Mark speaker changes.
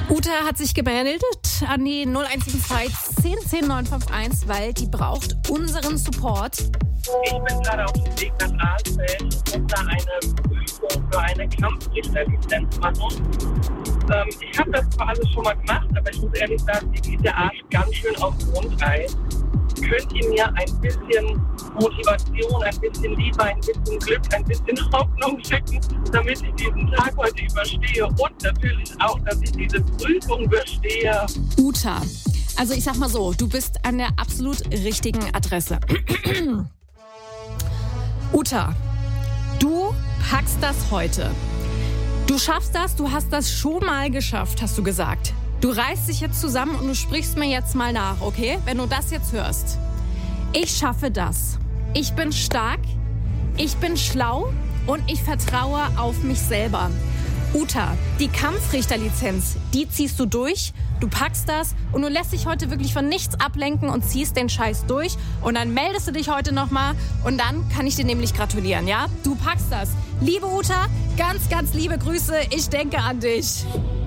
Speaker 1: Uta hat sich gemeldet an die 0172 10 10 951, weil die braucht unseren Support.
Speaker 2: Ich bin gerade auf dem Weg nach Aalfeld und muss da eine Prüfung für eine Kampfrichterlizenz machen. Ich habe das zwar alles schon mal gemacht, aber ich muss ehrlich sagen, mir geht der Arsch ganz schön auf den Grundeis. Könnt ihr mir ein bisschen Motivation, ein bisschen Liebe, ein bisschen Glück, ein bisschen Hoffnung schicken, damit ich diesen Tag heute überstehe und natürlich auch, dass ich diese Prüfung bestehe?
Speaker 1: Uta, also ich sag mal so, du bist an der absolut richtigen Adresse. Uta, du packst das heute. Du schaffst das, du hast das schon mal geschafft, hast du gesagt. Du reißt dich jetzt zusammen und du sprichst mir jetzt mal nach, okay? Wenn du das jetzt hörst. Ich schaffe das. Ich bin stark, ich bin schlau und ich vertraue auf mich selber. Uta, die Kampfrichterlizenz, die ziehst du durch, du packst das und du lässt dich heute wirklich von nichts ablenken und ziehst den Scheiß durch und dann meldest du dich heute nochmal und dann kann ich dir nämlich gratulieren, ja? Du packst das. Liebe Uta, ganz, ganz liebe Grüße, ich denke an dich.